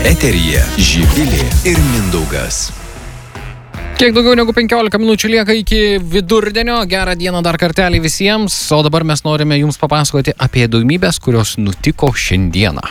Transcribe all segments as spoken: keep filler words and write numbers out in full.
Eteryje Živilė ir Mindaugas. Kiek daugiau negu penkiolika minučių lieka iki vidurdienio. Gerą dieną dar kartelį visiems. O dabar mes norime jums papasakoti apie įdomybes, kurios nutiko šiandieną.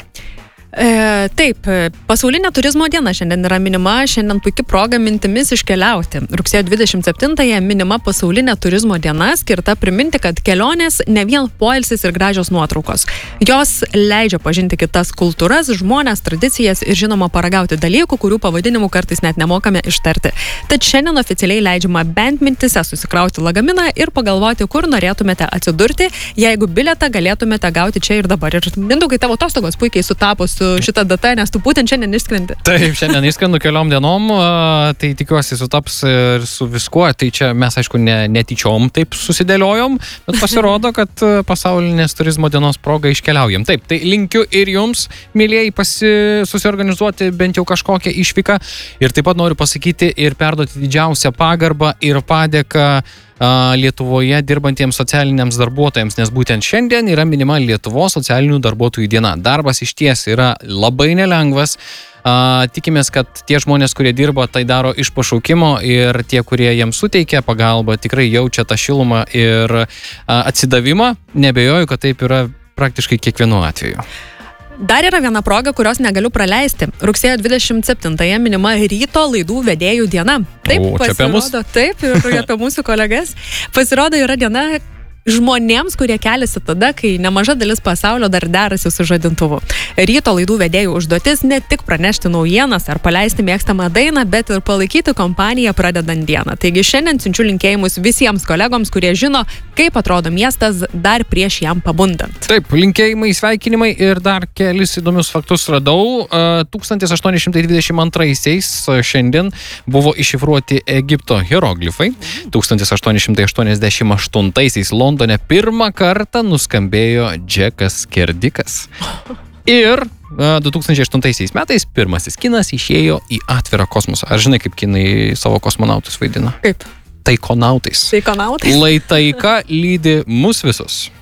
E, taip, pasaulinė turizmo diena šiandien yra minima, šiandien puikia proga mintimis iškeliauti. Rugsėjo dvidešimt septintąją minima pasaulinė turizmo diena, skirta priminti, kad kelionės ne vien poilsis ir gražios nuotraukos. Jos leidžia pažinti kitas kultūras, žmones, tradicijas ir žinoma paragauti dalykų, kurių pavadinimų kartais net nemokame ištarti. Tad šiandien oficialiai leidžiama bent mintise susikrauti lagaminą ir pagalvoti, kur norėtumėte atsidurti, jeigu bilietą galėtumėte gauti čia ir dabar. Ir Mindaugai, tavo atostogos puikiai sutapo su šitą datą, nes tu būtent šiandien išskrendi. Taip, šiandien išskrendu keliom dienom, tai tikiuosi sutaps ir su viskuo. Tai čia mes, aišku, ne, netyčiom taip susidėliojom, bet pasirodo, kad pasaulinės turizmo dienos proga iškeliaujam. Taip, tai linkiu ir jums, mylėjai, pasi, susiorganizuoti bent jau kažkokią išvyką. Ir taip pat noriu pasakyti ir perduoti didžiausią pagarbą ir padėką Lietuvoje dirbantiems socialiniams darbuotojams, nes būtent šiandien yra minima Lietuvos socialinių darbuotojų diena. Darbas išties yra labai nelengvas. Tikimės, kad tie žmonės, kurie dirba, tai daro iš pašaukimo ir tie, kurie jiems suteikia pagalbą, tikrai jaučia tą šilumą ir atsidavimą. Nebejoju, kad taip yra praktiškai kiekvienu atveju. Dar yra viena proga, kurios negaliu praleisti. Rugsėjo dvidešimt septintąją minima ryto laidų vedėjų diena. Taip, o, pasirodo, taip, ir apie mūsų kolegas. Pasirodo, yra diena žmonėms, kurie keliasi tada, kai nemaža dalis pasaulio dar derasi su žadintuvu. Ryto laidų vedėjų užduotis ne tik pranešti naujienas ar paleisti mėgstamą dainą, bet ir palaikyti kompaniją pradedant dieną. Taigi šiandien siunčiu linkėjimus visiems kolegoms, kurie žino, kaip atrodo miestas dar prieš jam pabundant. Taip, linkėjimai, sveikinimai ir dar kelis įdomius faktus radau. tūkstantis aštuoni šimtai dvidešimt antraisiais šiandien buvo iššifruoti Egipto hieroglifai. tūkstantis aštuoni šimtai aštuoniasdešimt aštuntaisiais Londone pirmą kartą nuskambėjo Džekas Skerdikas. Ir du tūkstančiai aštuntaisiais metais pirmasis kinas išėjo į atvirą kosmosą. Ar žinai, kaip kinai savo kosmonautus vaidina? Kaip? Taikonautais. Taikonautais. Lai taika lydi mus visus.